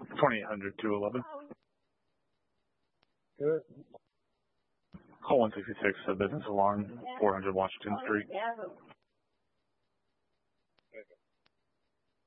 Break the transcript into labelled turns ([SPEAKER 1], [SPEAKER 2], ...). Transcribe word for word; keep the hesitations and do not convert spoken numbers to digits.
[SPEAKER 1] twenty-eight hundred two eleven.
[SPEAKER 2] Good.
[SPEAKER 1] Call one sixty-six, uh, business alarm, four hundred Washington Street.